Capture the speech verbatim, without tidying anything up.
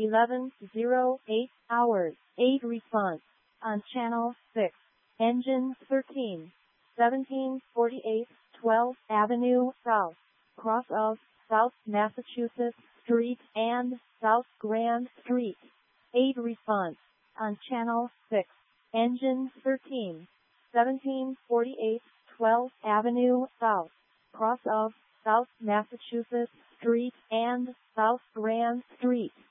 eleven oh eight hours, eight response. On channel six. Engine thirteen. seventeen forty-eight twelfth Avenue South. Cross of South Massachusetts Street and South Grand Street. eight response. On channel six. Engine thirteen. seventeen forty-eight twelfth Avenue South. Cross of South Massachusetts Street and South Grand Street.